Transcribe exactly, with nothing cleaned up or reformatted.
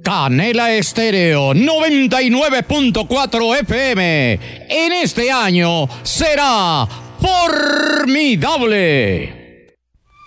Canela Estéreo noventa y nueve punto cuatro F M. En este año será formidable.